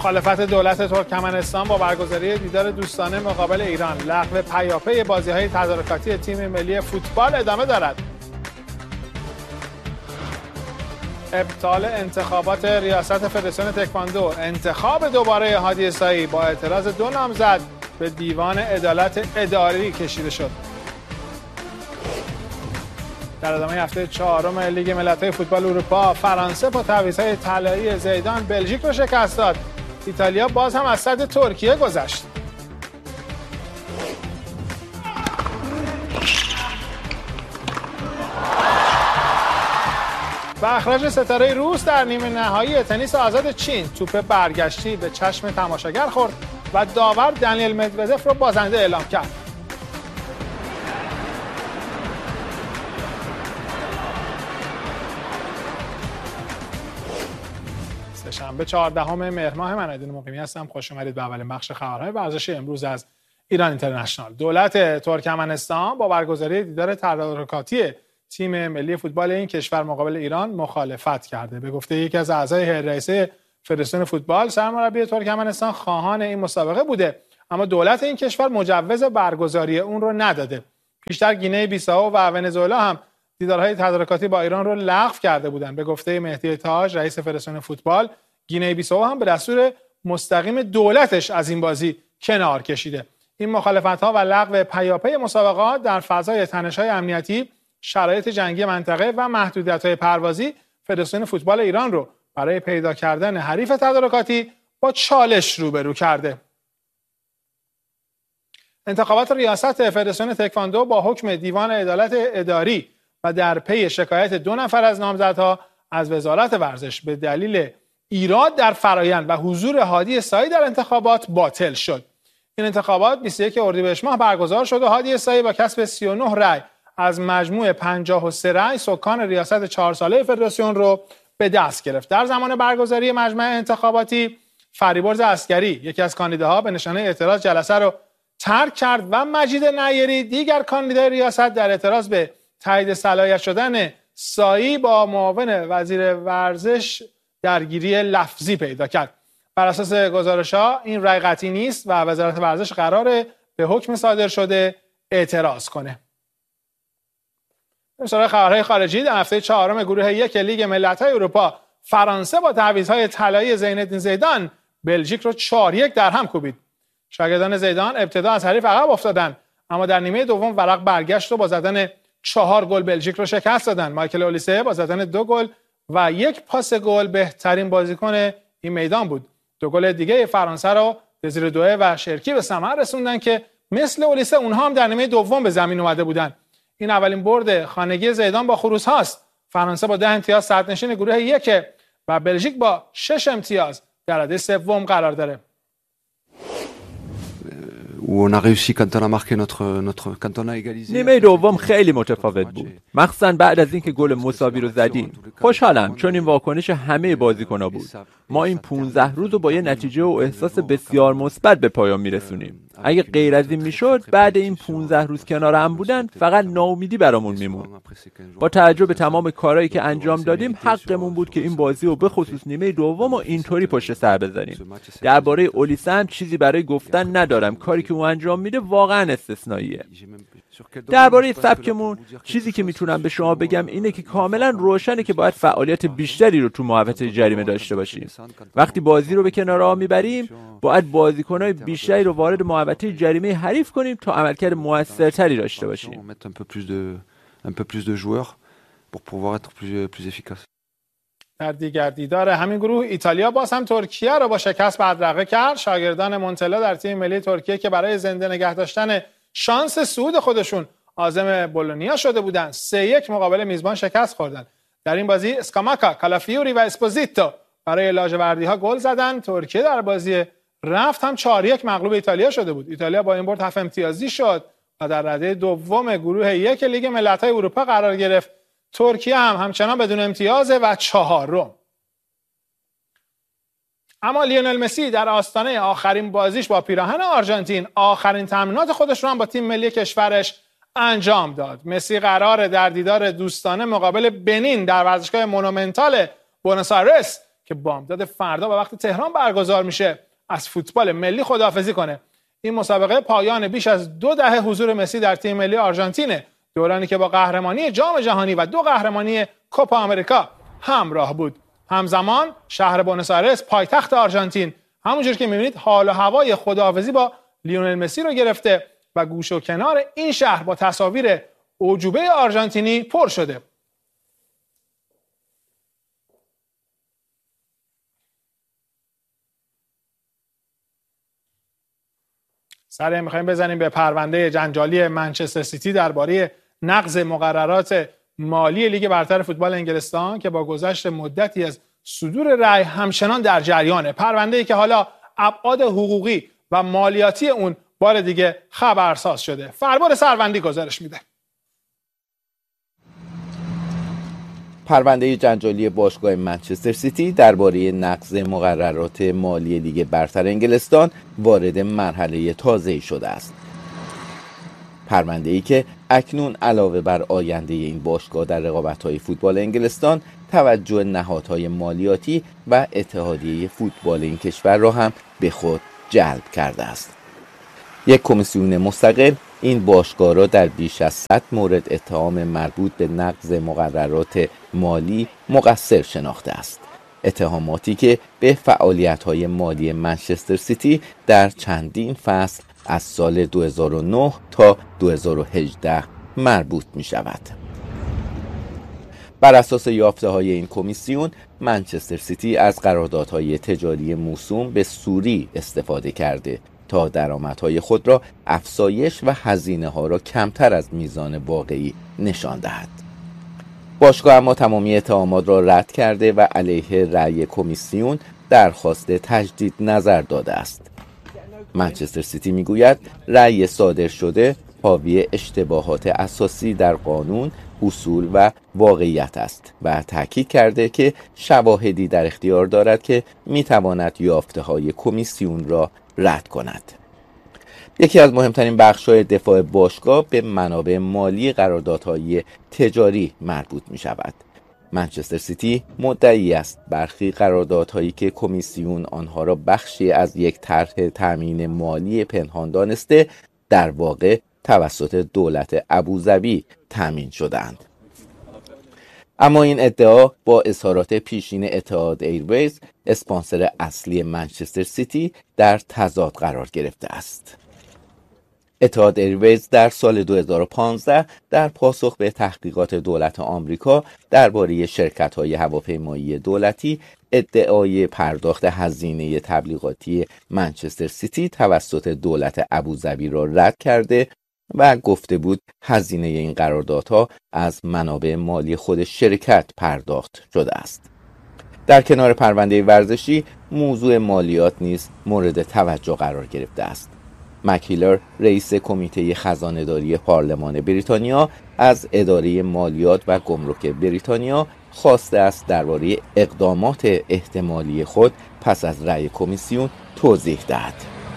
مخالفت دولت ترکمنستان با برگزاری دیدار دوستانه مقابل ایران، لغو پیاپی بازی‌های تدارکاتی تیم ملی فوتبال ادامه دارد. ابطال انتخابات ریاست فدراسیون تکواندو، انتخاب دوباره هادی اسایی با اعتراض 2 نامزد به دیوان عدالت اداری کشیده شد. در ادامه هفته 4 لیگ ملت‌های فوتبال اروپا، فرانسه با تعویض‌های طلایی زیدان بلژیک را شکست داد. ایتالیا باز هم از صد ترکیه گذشت. و اخراج ستاره روس در نیمه نهایی تنیس آزاد چین، توپ برگشتی به چشم تماشاگر خورد و داور دانیل مدودف را بازنده اعلام کرد. شنبه 14 مهر ماه، من عیدین مقیمی هستم. خوش اومدید به اولین بخش خبرهای ورزشی امروز از ایران اینترنشنال. دولت ترکمنستان با برگزاری دیدار تدارکاتی تیم ملی فوتبال این کشور مقابل ایران مخالفت کرده. به گفته یکی از اعضای هیئت رئیسه فدراسیون فوتبال، سرمربی ترکمنستان خواهان این مسابقه بوده، اما دولت این کشور مجوز برگزاری اون رو نداده. پیشتر گینه بیسائو و ونزوئلا هم دیدارهای تدارکاتی با ایران رو لغو کرده بودند. به گفته مهدی تاج، رئیس فدراسیون فوتبال، گینه بیسائو هم به دستور مستقیم دولتش از این بازی کنار کشیده. این مخالفت‌ها و لغو پیاپی مسابقات در فضای تنش‌های امنیتی، شرایط جنگی منطقه و محدودیت‌های پروازی فدراسیون فوتبال ایران رو برای پیدا کردن حریف تدارکاتی با چالش روبرو کرده. انتخابات ریاست فدراسیون تکواندو با حکم دیوان عدالت اداری و در پی شکایت 2 نفر از نامزدها از وزارت ورزش به دلیل ایراد در فرایند و حضور هادی اسایی در انتخابات باطل شد. این انتخابات 21 اردیبهشت ماه برگزار شد و هادی اسایی با کسب 39 رأی از مجموع 53 رأی سکان ریاست 4 ساله فدراسیون رو به دست گرفت. در زمان برگزاری مجمع انتخاباتی، فریبرز عسکری، یکی از کاندیداها، به نشانه اعتراض جلسه رو ترک کرد و مجید نیری، دیگر کاندیدای ریاست، در اعتراض به تایید صلاحیت شدن سایی با معاون وزیر ورزش درگیری لفظی پیدا کرد. بر اساس گزارش‌ها این رأی قطعی نیست و وزارت ورزش قراره به حکم صادر شده اعتراض کنه. سراغ خبرهای خارجی، در هفته 4 گروه 1 لیگ ملت‌های اروپا، فرانسه با تعویض‌های طلایی زین الدین زیدان بلژیک رو 4-1 در هم کوبید. شاگردان زیدان ابتدا از حریف عقب افتادند، اما در نیمه دوم ورق برگشت و با زدن 4 گل بلژیک رو شکست دادند. مایکل اولیسه با زدن 2 گل و 1 پاس گل بهترین بازیکن این میدان بود. 2 گل دیگه فرانسه رو دزیر دوئه و شرکی به ثمر رسوندن که مثل اولیسه اونها هم در نیمه دوم به زمین اومده بودن. این اولین برد خانگی زیدان با خروس هاست. فرانسه با 10 امتیاز صدرنشین گروه 1 و بلژیک با 6 امتیاز در رده سوم قرار داره. نیمه دوم خیلی متفاوت بود، مخصوصا بعد از اینکه گل مساوی رو زدیم. خوشحالم چون این واکنش همه بازیکن‌ها بود. ما این 15 روز رو با یه نتیجه و احساس بسیار مثبت به پایان میرسونیم. اگه غیر از این میشد، بعد این 15 روز کنار هم بودن فقط ناامیدی برامون میمون. با توجه به تمام کارهایی که انجام دادیم، حقمون بود که این بازی رو به خصوص نیمه دوم و اینطوری پشت سر بذاریم. درباره اولیسه هم چیزی برای گفتن ندارم. کاری که اون انجام میده واقعا استثنائیه. درباره سبکمون چیزی که میتونم به شما بگم اینه که کاملا روشنه که باید فعالیت بیشتری رو تو محوطه جریمه داشته باشیم. وقتی بازی رو به کنار میبریم، باید بازیکن‌های بیشتری رو وارد محوطه جریمه حریف کنیم تا عملکرد موثرتری داشته باشیم. در دیگر دیدار همین گروه، ایتالیا باز هم ترکیه را با شکست بدرقه کرد. شاگردان مونتلا در تیم ملی ترکیه که برای زنده نگه داشتن شانس صعود خودشون عازم بولونیا شده بودند، 3-1 مقابل میزبان شکست خوردند. در این بازی اسکاماکا، کالافیوری و اسپوزیتو برای لاژوردی‌ها گل زدند. ترکیه در بازی رفت هم 4-1 مغلوب ایتالیا شده بود. ایتالیا با این برد 7 امتیازی شد و در رده دوم گروه 1 لیگ ملت‌های اروپا قرار گرفت. ترکیه هم همچنان بدون امتیاز و 4م. اما لیونل مسی در آستانه آخرین بازیش با پیراهن آرژانتین آخرین تمرینات خودش رو هم با تیم ملی کشورش انجام داد. مسی قراره در دیدار دوستانه مقابل بنین در ورزشگاه مونومنتال بوئنوس آیرس که بامداد فردا و وقت تهران برگزار میشه از فوتبال ملی خداحافظی کنه. این مسابقه پایان بیش از 2 دهه حضور مسی در تیم ملی آرژانتینه، دورانی که با قهرمانی جام جهانی و 2 قهرمانی کوپا آمریکا همراه بود. همزمان شهر بونوس آیرس پایتخت آرژانتین همونجور که می‌بینید حال و هوای خداحافظی با لیونل مسی رو گرفته و گوشه و کنار این شهر با تصاویر اعجوبه آرژانتینی پر شده. سر می‌خوایم بزنیم به پرونده جنجالی منچستر سیتی درباره نقض مقررات مالی لیگ برتر فوتبال انگلستان که با گذشت مدتی از صدور رأی همچنان در جریانه. پرونده‌ای که حالا ابعاد حقوقی و مالیاتی اون بار دیگه خبرساز شده. فرباد سروندی گزارش میده. پرونده جنجالی باشگاه منچستر سیتی درباره نقض مقررات مالی لیگ برتر انگلستان وارد مرحله تازه‌ای شده است. پرونده‌ای که اکنون علاوه بر آینده این باشگاه در رقابت‌های فوتبال انگلستان، توجه نهادهای مالیاتی و اتحادیه فوتبال این کشور را هم به خود جلب کرده است. یک کمیسیون مستقل این باشگاه را در بیش از 100 مورد اتهام مربوط به نقض مقررات مالی مقصر شناخته است. اتهاماتی که به فعالیت‌های مالی منچستر سیتی در چندین فصل از سال 2009 تا 2018 مربوط می شود. بر اساس یافته‌های این کمیسیون، منچستر سیتی از قراردادهای تجاری موسوم به سوری استفاده کرده تا درآمدهای خود را افزایش و هزینه‌ها را کمتر از میزان واقعی نشان دهد. باشگاه اما تمامی اتهامات را رد کرده و علیه رأی کمیسیون درخواست تجدید نظر داده است. منچستر سیتی میگوید رأی صادر شده حاوی اشتباهات اساسی در قانون، اصول و واقعیت است و تاکید کرده که شواهدی در اختیار دارد که میتواند یافته‌های کمیسیون را رد کند. یکی از مهمترین بخش‌های دفاع باشگاه به منابع مالی قراردادهای تجاری مربوط می شود. منچستر سیتی مدعی است برخی قراردادهایی که کمیسیون آنها را بخشی از یک طرح تامین مالی پنهان دانسته، در واقع توسط دولت ابوظبی تامین شدند. اما این ادعا با اظهارات پیشین اتحاد ایرویز، اسپانسر اصلی منچستر سیتی، در تضاد قرار گرفته است. اتحاد ایرویز در سال 2015 در پاسخ به تحقیقات دولت آمریکا درباره شرکت‌های هواپیمایی دولتی ادعای پرداخت هزینه تبلیغاتی منچستر سیتی توسط دولت ابوظبی را رد کرده و گفته بود هزینه این قراردادها از منابع مالی خود شرکت پرداخت شده است. در کنار پرونده ورزشی، موضوع مالیات نیز مورد توجه قرار گرفته است. مک‌هیلر، رئیس کمیته خزانه‌داری پارلمان بریتانیا، از اداره مالیات و گمرک بریتانیا خواسته است درباره اقدامات احتمالی خود پس از رأی کمیسیون توضیح دهد.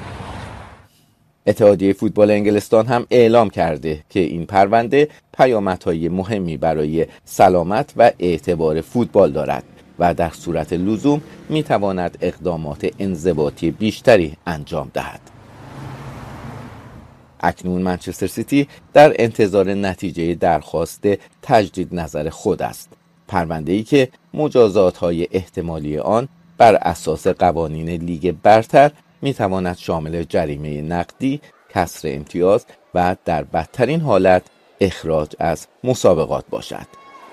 اتحادیه فوتبال انگلستان هم اعلام کرده که این پرونده پیامدهای مهمی برای سلامت و اعتبار فوتبال دارد و در صورت لزوم میتواند اقدامات انضباطی بیشتری انجام دهد. اکنون منچستر سیتی در انتظار نتیجه درخواست تجدید نظر خود است. پرونده‌ای که مجازات‌های احتمالی آن بر اساس قوانین لیگ برتر میتواند شامل جریمه نقدی، کسر امتیاز و در بدترین حالت اخراج از مسابقات باشد.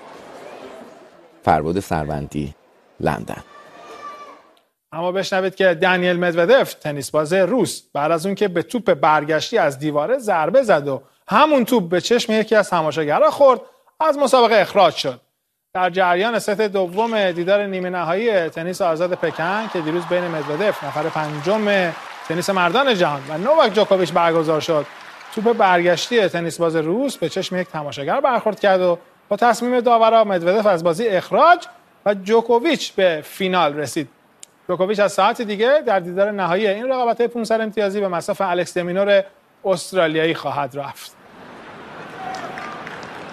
فرباد سروندی، لندن. اما بشنوید که دانیل مدودف، تنیس باز روس، بعد از اون که به توپ برگشتی از دیواره ضربه زد و همون توپ به چشم یکی از تماشاگرها خورد، از مسابقه اخراج شد. در جریان ست دوم دیدار نیمه نهایی تنیس آزاد پکن که دیروز بین مدودف، نفر پنجم تنیس مردان جهان، و نوواک جوکوویچ برگزار شد، توپ برگشتی تنیس باز روس به چشم یک تماشاگر برخورد کرد و با تصمیم داورا مدودف از بازی اخراج و جوکوویچ به فینال رسید. جوکوویچ از ساعت دیگه در دیدار نهایی این رقابت‌های 500 امتیازی به مصاف الکس دمینور استرالیایی خواهد رفت.